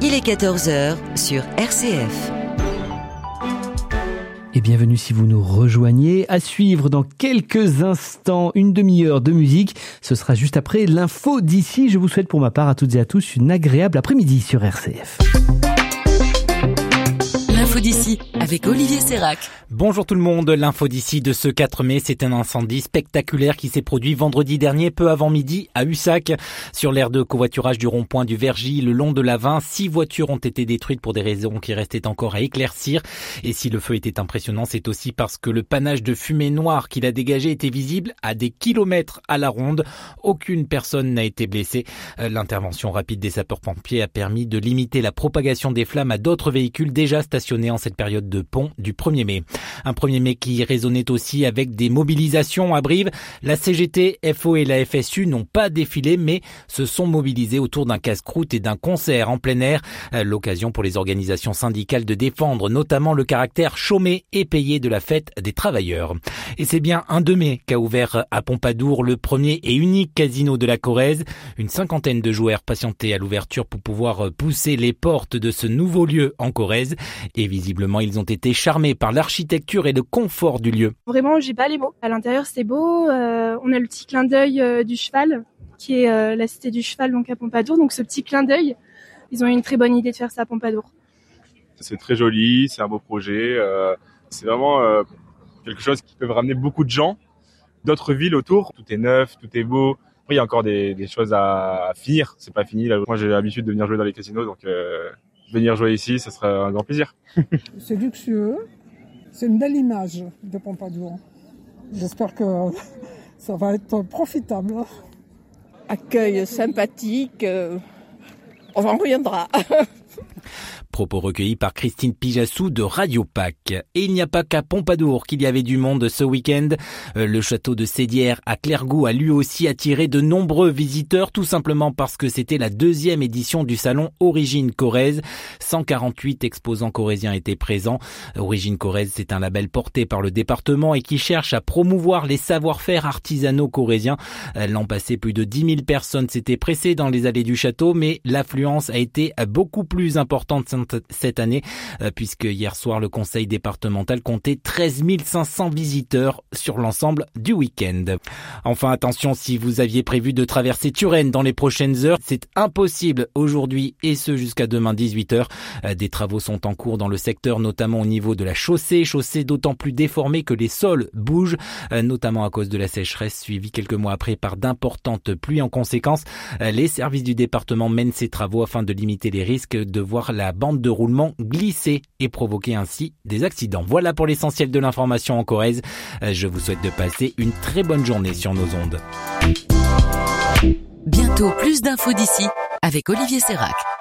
Il est 14h sur RCF. Et bienvenue si vous nous rejoignez. À suivre dans quelques instants, une demi-heure de musique. Ce sera juste après l'info d'ici. Je vous souhaite pour ma part à toutes et à tous une agréable après-midi sur RCF. L'info d'ici avec Olivier Sérac. Bonjour tout le monde, l'info d'ici de ce 4 mai, c'est un incendie spectaculaire qui s'est produit vendredi dernier, peu avant midi, à Ussac. Sur l'aire de covoiturage du rond-point du Vergy, le long de la 20, 6 voitures ont été détruites pour des raisons qui restaient encore à éclaircir. Et si le feu était impressionnant, c'est aussi parce que le panache de fumée noire qu'il a dégagé était visible à des kilomètres à la ronde. Aucune personne n'a été blessée. L'intervention rapide des sapeurs-pompiers a permis de limiter la propagation des flammes à d'autres véhicules déjà stationnés en cette période de pont du 1er mai. Un 1er mai qui résonnait aussi avec des mobilisations à Brive. La CGT, FO et la FSU n'ont pas défilé mais se sont mobilisés autour d'un casse-croûte et d'un concert en plein air. L'occasion pour les organisations syndicales de défendre notamment le caractère chômé et payé de la fête des travailleurs. Et c'est bien un 2 mai qu'a ouvert à Pompadour le premier et unique casino de la Corrèze. Une cinquantaine de joueurs patientaient à l'ouverture pour pouvoir pousser les portes de ce nouveau lieu en Corrèze. Et visiblement, ils ont été charmés par l'architecture et le confort du lieu. Vraiment, j'ai pas les mots. À l'intérieur, c'est beau. On a le petit clin d'œil du cheval, qui est la cité du cheval, donc à Pompadour. Donc ce petit clin d'œil, ils ont eu une très bonne idée de faire ça à Pompadour. C'est très joli, c'est un beau projet. C'est vraiment quelque chose qui peut ramener beaucoup de gens d'autres villes autour. Tout est neuf, tout est beau. Après, il y a encore des choses à finir. C'est pas fini. Là, moi, j'ai l'habitude de venir jouer dans les casinos, donc venir jouer ici, ça serait un grand plaisir. C'est luxueux. C'est une belle image de Pompadour. J'espère que ça va être profitable. Accueil sympathique, on en reviendra. Propos recueillis par Christine Pijassou de Radio Pac. Et il n'y a pas qu'à Pompadour qu'il y avait du monde ce week-end. Le château de Sédières à Clairgou a lui aussi attiré de nombreux visiteurs, tout simplement parce que c'était la 2e édition du salon Origine Corrèze. 148 exposants corréziens étaient présents. Origine Corrèze, c'est un label porté par le département et qui cherche à promouvoir les savoir-faire artisanaux corréziens. L'an passé, plus de 10 000 personnes s'étaient pressées dans les allées du château, mais l'affluence a été beaucoup plus importante cette année, puisque hier soir, le conseil départemental comptait 13 500 visiteurs sur l'ensemble du week-end. Enfin, attention, si vous aviez prévu de traverser Turenne dans les prochaines heures, c'est impossible aujourd'hui et ce jusqu'à demain 18h. Des travaux sont en cours dans le secteur, notamment au niveau de la chaussée d'autant plus déformée que les sols bougent, notamment à cause de la sécheresse suivie quelques mois après par d'importantes pluies. En conséquence, les services du département mènent ces travaux afin de limiter les risques de voir la bande de roulement glisser et provoquer ainsi des accidents. Voilà pour l'essentiel de l'information en Corrèze. Je vous souhaite de passer une très bonne journée sur nos ondes. Bientôt plus d'infos d'ici avec Olivier Sérac.